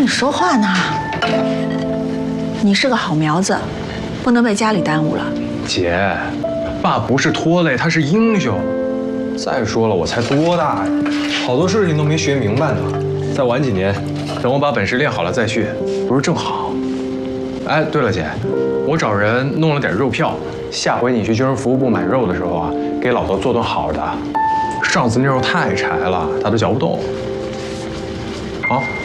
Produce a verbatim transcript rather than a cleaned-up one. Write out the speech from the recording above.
说话呢。你是个好苗子，不能被家里耽误了。 姐，爸不是拖累，他是英雄。再说了，我才多大呀，好多事情都没学明白呢。再晚几年，等我把本事练好了再去，不是正好？哎，对了，姐，我找人弄了点肉票，下回你去军人服务部买肉的时候啊，给老头做顿好的。上次那肉太柴了，他都嚼不动。好。